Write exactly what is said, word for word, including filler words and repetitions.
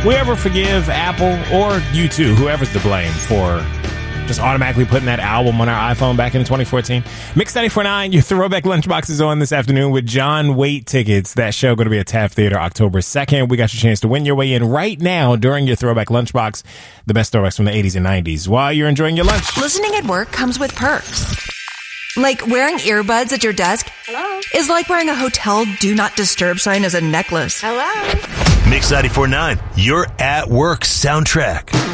we ever forgive Apple or you too, whoever's to blame for just automatically putting that album on our iPhone back in twenty fourteen? Mix ninety-four point nine, your Throwback Lunchbox is on this afternoon with John Waite tickets. That show going to be at Taft Theater October second. We got your chance to win your way in right now during your Throwback Lunchbox, the best throwbacks from the eighties and nineties, while you're enjoying your lunch. Listening at work comes with perks. Like wearing earbuds at your desk Hello? is like wearing a hotel do not disturb sign as a necklace. Hello? Mix ninety-four point nine, your at work soundtrack.